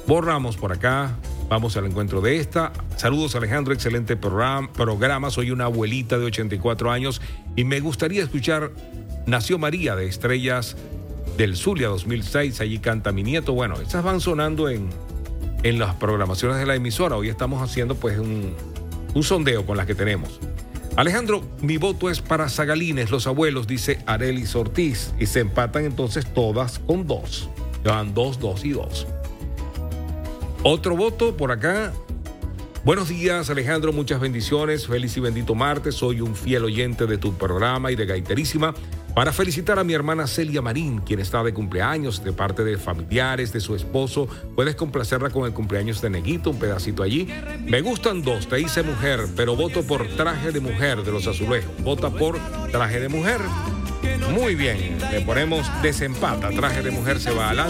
Borramos por acá. Vamos al encuentro de esta. Saludos, Alejandro, excelente programa. Soy una abuelita de 84 años y me gustaría escuchar Nació María de Estrellas del Zulia 2006. Allí canta mi nieto. Bueno, estas van sonando en las programaciones de la emisora. Hoy estamos haciendo pues un sondeo con las que tenemos. Alejandro, mi voto es para Zagalines, Los Abuelos, dice Arelis Ortiz. Y se empatan entonces todas con 2. Llevan 2, 2 y 2. Otro voto por acá. Buenos días, Alejandro, muchas bendiciones. Feliz y bendito martes. Soy un fiel oyente de tu programa y de Gaiterísima. Para felicitar a mi hermana Celia Marín, quien está de cumpleaños, de parte de familiares, de su esposo. Puedes complacerla con el cumpleaños de Neguito, un pedacito allí. Me gustan 2, te hice mujer, pero voto por Traje de Mujer de Los Azulejos. Vota por Traje de Mujer. Muy bien, le ponemos desempata. Traje de Mujer se va adelante.